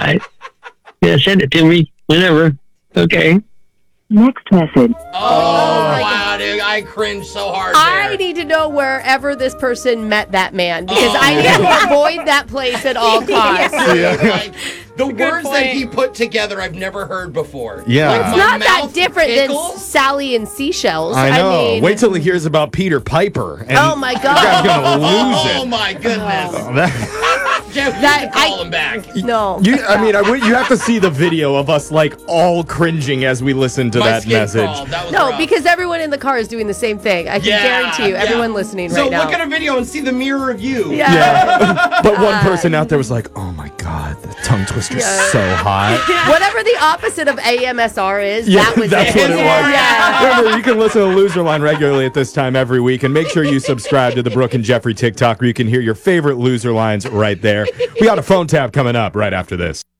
Yeah, send it to me whenever. Okay. Next message. Oh, wow, dude. I cringe so hard I there. need to know wherever this person met that man because I need to avoid that place at all costs. Like, the Good words that point. he put together I've never heard before. Yeah. Like, It's my Not that mouth different than tickles. Sally and seashells. I know. mean, Wait till he hears about Peter Piper. And Oh, my the God. guy's going to lose Oh, it. my goodness. Jeff, you That- should call him back. No. You have to see the video of us like all cringing as we listen to My that skin message. crawled. That was No, rough. because everyone in the car is doing the same thing. I can guarantee you, yeah. everyone listening So right now. look at a video and see the mirror of you. Yeah. But one person out there was like, "Oh my god, the tongue twister's so hot." Whatever the opposite of AMSR is, Yeah, that was that's it. what it was. Yeah. Remember, you can listen to Loser Line regularly at this time every week, and make sure you subscribe to the Brooke and Jeffrey TikTok where you can hear your favorite loser lines right there. We got a phone tap coming up right after this.